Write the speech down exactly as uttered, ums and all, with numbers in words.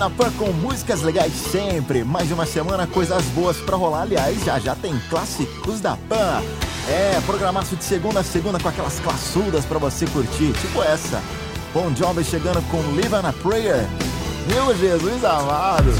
Na Pan com músicas legais sempre. Mais de uma semana, coisas boas pra rolar. Aliás, já já tem clássicos da Pan. É, programaço de segunda a segunda com aquelas classudas pra você curtir. Tipo essa. Bon Jovi chegando com Live on a Prayer. Meu Jesus amado.